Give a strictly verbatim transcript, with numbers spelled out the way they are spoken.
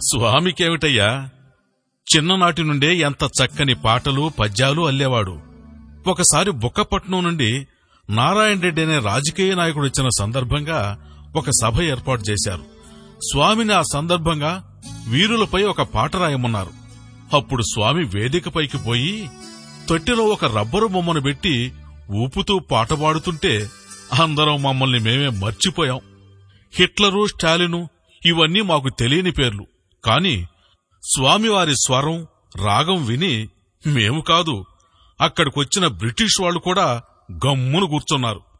స్వామికేమిటయ్యా, చిన్ననాటి నుండే ఎంత చక్కని పాటలు పద్యాలు అల్లేవాడు. ఒకసారి బుక్కపట్నం నుండి నారాయణ రెడ్డి అనే రాజకీయ నాయకుడు వచ్చిన సందర్భంగా ఒక సభ ఏర్పాటు చేశారు. స్వామిని ఆ సందర్భంగా వీరులపై ఒక పాట రాయమన్నారు. అప్పుడు స్వామి వేదికపైకి పోయి తొట్టెలో ఒక రబ్బరు బొమ్మను పెట్టి ఊపుతూ పాట పాడుతుంటే అందరం మమ్మల్ని మేమే మర్చిపోయాం. హిట్లరు, స్టాలిను ఇవన్నీ మాకు తెలియని పేర్లు. కాని స్వామివారి స్వరం, రాగం విని మేము కాదు, అక్కడికొచ్చిన బ్రిటిష్ వాళ్లు కూడా గమ్మును కూర్చున్నారు.